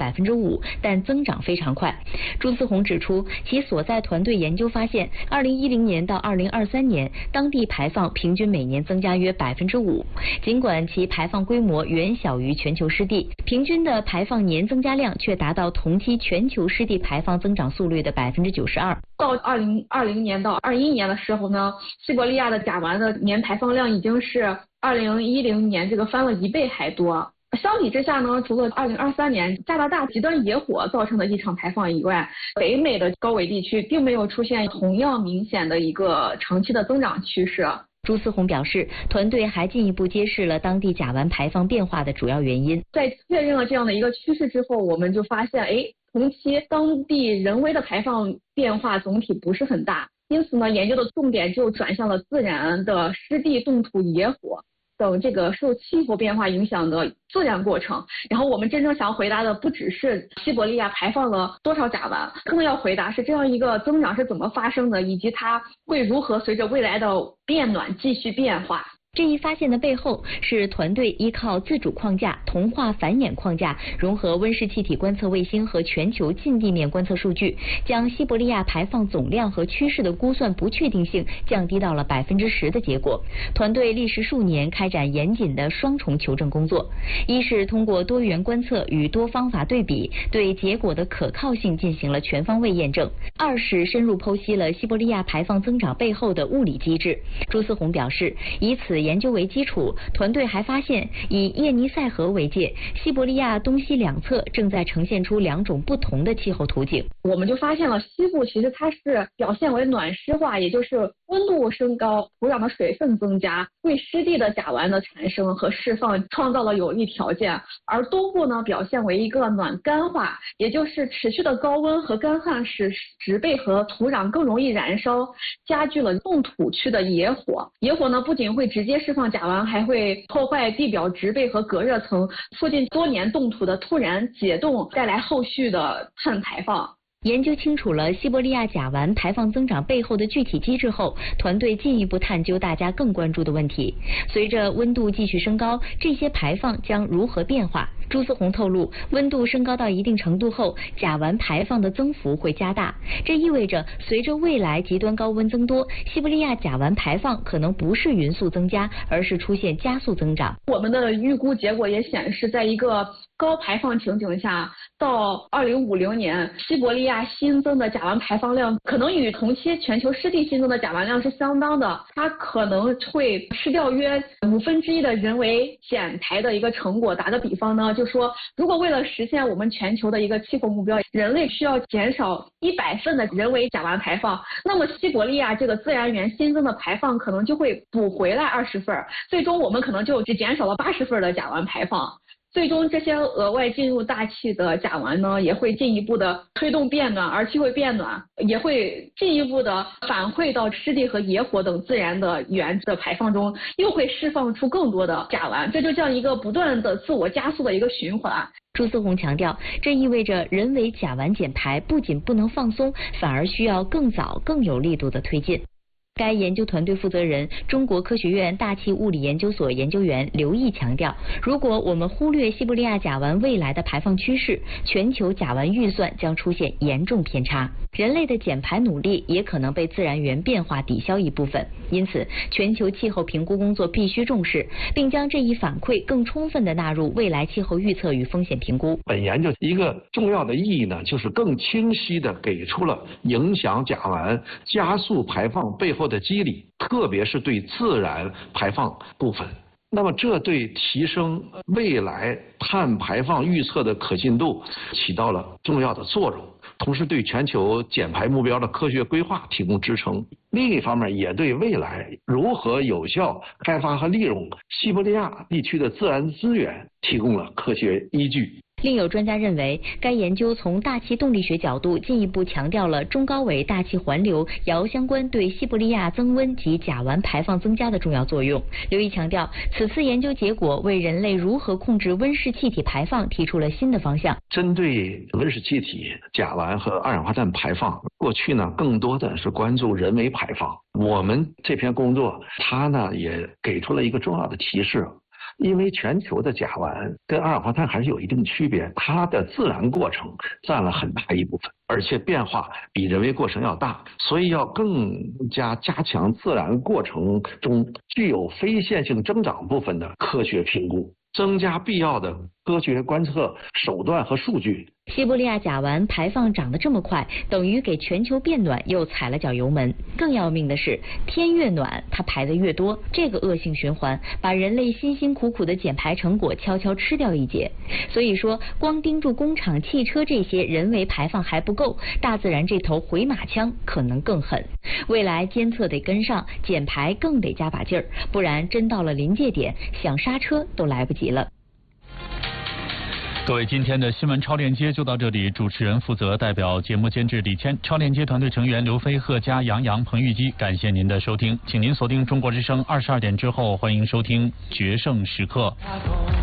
5%，但增长非常快。朱思宏指出，其所在团队研究发现，2010年到2023年，当地排放平均每年增加约5%。尽管其排放规模远小于全球湿地，平均的排放年增加量却达到同期全球湿地排放增长速率的92%。 到2020年到21年的时候呢，西伯利亚的甲烷的年排放量已经是2010年这个翻了1倍还多。相比之下呢，除了2023年加拿大极端野火造成的异常排放以外，北美的高纬地区并没有出现同样明显的一个长期的增长趋势。 朱思宏表示，团队还进一步揭示了当地甲烷排放变化的主要原因。 在确认了这样的一个趋势之后，我们就发现，同期当地人为的排放变化总体不是很大，因此呢，研究的重点就转向了自然的湿地冻土野火等这个受气候变化影响的自然过程。然后我们真正想回答的不只是西伯利亚排放了多少甲烷，更要回答是这样一个增长是怎么发生的，以及它会如何随着未来的变暖继续变化。 这一发现的背后是团队依靠自主框架、同化繁衍框架，融合温室气体观测卫星和全球近地面观测数据，将西伯利亚排放总量和趋势的估算不确定性降低到了10%的结果。团队历时数年开展严谨的双重求证工作，一是通过多元观测与多方法对比，对结果的可靠性进行了全方位验证；二是深入剖析了西伯利亚排放增长背后的物理机制。朱思宏表示，以此研究为基础，团队还发现，以叶尼塞河为界，西伯利亚东西两侧正在呈现出2种不同的气候图景。 我们就发现了西部其实它是表现为暖湿化，也就是温度升高，土壤的水分增加，为湿地的甲烷的产生和释放创造了有利条件；而东部呢，表现为一个暖干化，也就是持续的高温和干旱使植被和土壤更容易燃烧，加剧了冻土区的野火。野火呢，不仅会直接释放甲烷，还会破坏地表植被和隔热层，促进多年冻土的突然解冻，带来后续的碳排放。 研究清楚了西伯利亚甲烷排放增长背后的具体机制后，团队进一步探究大家更关注的问题：随着温度继续升高，这些排放将如何变化？朱思宏透露，温度升高到一定程度后，甲烷排放的增幅会加大，这意味着随着未来极端高温增多，西伯利亚甲烷排放可能不是匀速增加，而是出现加速增长。 我们的预估结果也显示，在一个高排放情景下，到2050年，西伯利亚新增的甲烷排放量可能与同期全球湿地新增的甲烷量是相当的，它可能会失掉约1/5的人为减排的一个成果。打个比方呢，就说如果为了实现我们全球的一个气候目标，人类需要减少100份的人为甲烷排放，那么西伯利亚这个自然源新增的排放可能就会补回来20份，最终我们可能就只减少了80份的甲烷排放。最终这些额外进入大气的甲烷呢，也会进一步的推动变暖，而气会变暖，也会进一步的反馈到湿地和野火等自然的源的排放中，又会释放出更多的甲烷，这就像一个不断的自我加速的一个循环。 朱思宏强调，这意味着人为甲烷减排不仅不能放松，反而需要更早、更有力度的推进。该研究团队负责人、中国科学院大气物理研究所研究员刘毅强调，如果我们忽略西伯利亚甲烷未来的排放趋势，全球甲烷预算将出现严重偏差，人类的减排努力也可能被自然源变化抵消一部分。因此，全球气候评估工作必须重视，并将这一反馈更充分地纳入未来气候预测与风险评估。 本研究一个重要的意义呢，就是更清晰地给出了影响甲烷加速排放背后的机理，特别是对自然排放部分。那么这对提升未来碳排放预测的可信度起到了重要的作用，同时对全球减排目标的科学规划提供支撑。另一方面，也对未来如何有效开发和利用西伯利亚地区的自然资源提供了科学依据。 另有专家认为，该研究从大气动力学角度进一步强调了中高纬大气环流遥相关对西伯利亚增温及甲烷排放增加的重要作用。刘毅强调，此次研究结果为人类如何控制温室气体排放提出了新的方向。 针对温室气体、甲烷和二氧化碳排放，过去呢更多的是关注人为排放。我们这篇工作，它呢也给出了一个重要的提示。 因为全球的甲烷跟二氧化碳还是有一定区别，它的自然过程占了很大一部分，而且变化比人为过程要大，所以要更加加强自然过程中具有非线性增长部分的科学评估，增加必要的科学观测手段和数据。 西伯利亚甲烷排放涨得这么快，等于给全球变暖又踩了脚油门。更要命的是，天越暖，它排得越多，这个恶性循环把人类辛辛苦苦的减排成果悄悄吃掉一截。所以说，光盯住工厂、汽车这些人为排放还不够，大自然这头回马枪可能更狠。未来监测得跟上，减排更得加把劲儿，不然真到了临界点，想刹车都来不及了。 各位，今天的新闻超链接就到这里，主持人负责，代表节目监制李谦，超链接团队成员刘飞、贺佳、杨洋、彭玉基，感谢您的收听，请您锁定中国之声22点之后，欢迎收听决胜时刻。